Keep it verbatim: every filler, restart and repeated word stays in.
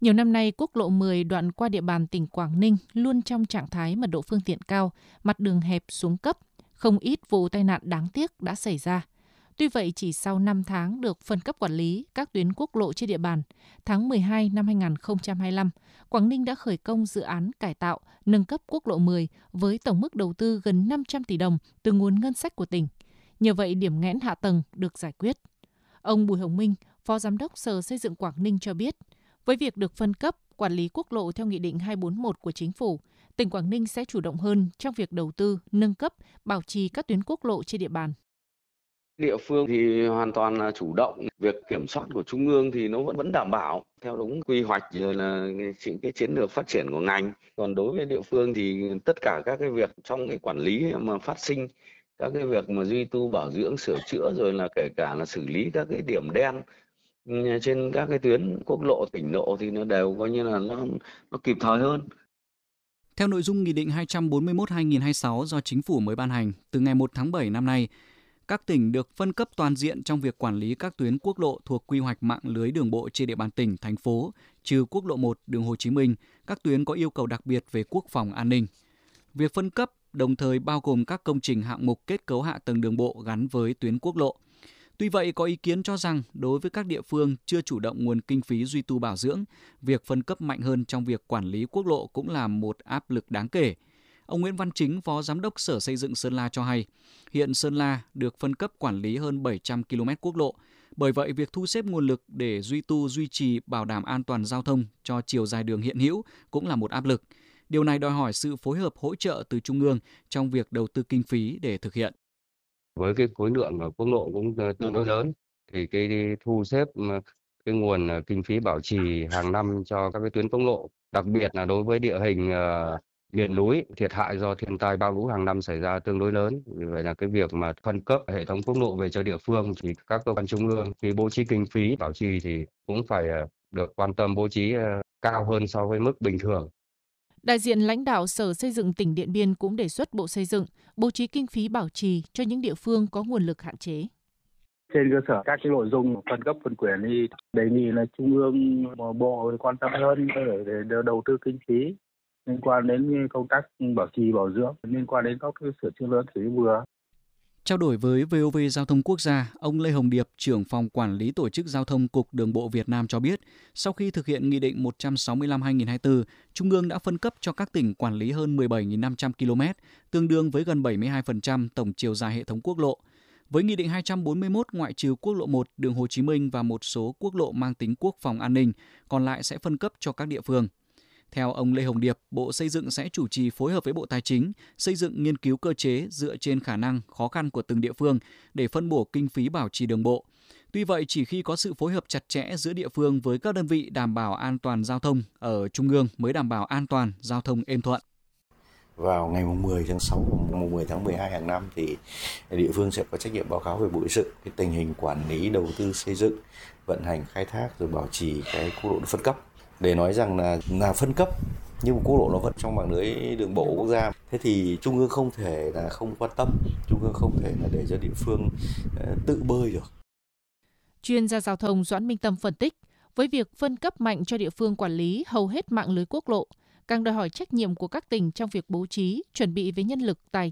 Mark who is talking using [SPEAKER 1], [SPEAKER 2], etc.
[SPEAKER 1] Nhiều năm nay, quốc lộ mười đoạn qua địa bàn tỉnh Quảng Ninh luôn trong trạng thái mật độ phương tiện cao, mặt đường hẹp xuống cấp, không ít vụ tai nạn đáng tiếc đã xảy ra. Tuy vậy, chỉ sau năm tháng được phân cấp quản lý các tuyến quốc lộ trên địa bàn, tháng mười hai năm hai nghìn không trăm hai mươi lăm, Quảng Ninh đã khởi công dự án cải tạo, nâng cấp quốc lộ mười với tổng mức đầu tư gần năm trăm tỷ đồng từ nguồn ngân sách của tỉnh. Nhờ vậy, điểm nghẽn hạ tầng được giải quyết. Ông Bùi Hồng Minh, Phó Giám đốc Sở Xây dựng Quảng Ninh cho biết, với việc được phân cấp, quản lý quốc lộ theo Nghị định hai bốn một của Chính phủ, tỉnh Quảng Ninh sẽ chủ động hơn trong việc đầu tư, nâng cấp, bảo trì các tuyến quốc lộ trên địa bàn.
[SPEAKER 2] Địa phương thì hoàn toàn là chủ động, việc kiểm soát của trung ương thì nó vẫn vẫn đảm bảo theo đúng quy hoạch rồi là những cái chiến lược phát triển của ngành. Còn đối với địa phương thì tất cả các cái việc trong cái quản lý mà phát sinh, các cái việc mà duy tu bảo dưỡng sửa chữa rồi là kể cả là xử lý các cái điểm đen trên các cái tuyến quốc lộ, tỉnh lộ thì nó đều coi như là nó nó kịp thời hơn.
[SPEAKER 3] Theo nội dung Nghị định hai trăm bốn mươi mốt trên hai nghìn không trăm hai mươi sáu do Chính phủ mới ban hành, từ ngày một tháng bảy năm nay, các tỉnh được phân cấp toàn diện trong việc quản lý các tuyến quốc lộ thuộc quy hoạch mạng lưới đường bộ trên địa bàn tỉnh, thành phố, trừ quốc lộ một, đường Hồ Chí Minh, các tuyến có yêu cầu đặc biệt về quốc phòng an ninh. Việc phân cấp đồng thời bao gồm các công trình hạng mục kết cấu hạ tầng đường bộ gắn với tuyến quốc lộ. Tuy vậy, có ý kiến cho rằng đối với các địa phương chưa chủ động nguồn kinh phí duy tu bảo dưỡng, việc phân cấp mạnh hơn trong việc quản lý quốc lộ cũng là một áp lực đáng kể. Ông Nguyễn Văn Chính, Phó Giám đốc Sở Xây dựng Sơn La cho hay, hiện Sơn La được phân cấp quản lý hơn bảy trăm ki lô mét quốc lộ. Bởi vậy, việc thu xếp nguồn lực để duy tu, duy trì, bảo đảm an toàn giao thông cho chiều dài đường hiện hữu cũng là một áp lực. Điều này đòi hỏi sự phối hợp hỗ trợ từ Trung ương trong việc đầu tư kinh phí để thực hiện.
[SPEAKER 4] Với cái khối lượng quốc lộ cũng tương đối lớn, thì cái thu xếp cái nguồn kinh phí bảo trì hàng năm cho các cái tuyến quốc lộ, đặc biệt là đối với địa hình uh, miền núi, thiệt hại do thiên tai bão lũ hàng năm xảy ra tương đối lớn. Vì vậy là cái việc mà phân cấp hệ thống quốc lộ về cho địa phương thì các cơ quan trung ương khi bố trí kinh phí bảo trì thì cũng phải được quan tâm bố trí cao hơn so với mức bình thường.
[SPEAKER 1] Đại diện lãnh đạo Sở Xây dựng tỉnh Điện Biên cũng đề xuất Bộ Xây dựng bố trí kinh phí bảo trì cho những địa phương có nguồn lực hạn chế.
[SPEAKER 5] Trên cơ sở các cái nội dung phân cấp phân quyền thì đề nghị là Trung ương Bộ quan tâm hơn để, để đầu tư kinh phí liên quan đến công tác bảo trì bảo dưỡng, liên quan đến các sửa chữa lớn thủy vừa.
[SPEAKER 3] Trao đổi với vê o vê Giao thông Quốc gia, ông Lê Hồng Điệp, trưởng phòng quản lý tổ chức giao thông Cục Đường bộ Việt Nam cho biết, sau khi thực hiện Nghị định một trăm sáu mươi lăm trên hai nghìn không trăm hai mươi tư, Trung ương đã phân cấp cho các tỉnh quản lý hơn mười bảy nghìn năm trăm ki lô mét, tương đương với gần bảy mươi hai phần trăm tổng chiều dài hệ thống quốc lộ. Với Nghị định hai trăm bốn mươi mốt, ngoại trừ quốc lộ một, đường Hồ Chí Minh và một số quốc lộ mang tính quốc phòng an ninh, còn lại sẽ phân cấp cho các địa phương. Theo ông Lê Hồng Điệp, Bộ Xây dựng sẽ chủ trì phối hợp với Bộ Tài chính, xây dựng nghiên cứu cơ chế dựa trên khả năng, khó khăn của từng địa phương để phân bổ kinh phí bảo trì đường bộ. Tuy vậy, chỉ khi có sự phối hợp chặt chẽ giữa địa phương với các đơn vị đảm bảo an toàn giao thông ở Trung ương mới đảm bảo an toàn giao thông êm thuận.
[SPEAKER 6] Vào ngày mười tháng sáu và mười tháng mười hai hàng năm thì địa phương sẽ có trách nhiệm báo cáo về Bộ Xây dựng cái tình hình quản lý đầu tư xây dựng, vận hành khai thác rồi bảo trì cái quốc lộ được phân cấp. Để nói rằng là là phân cấp nhưng quốc lộ nó vẫn trong mạng lưới đường bộ quốc gia. Thế thì Trung ương không thể là không quan tâm, Trung ương không thể là để cho địa phương uh, tự bơi được.
[SPEAKER 1] Chuyên gia giao thông Doãn Minh Tâm phân tích, với việc phân cấp mạnh cho địa phương quản lý hầu hết mạng lưới quốc lộ, càng đòi hỏi trách nhiệm của các tỉnh trong việc bố trí, chuẩn bị về nhân lực, tài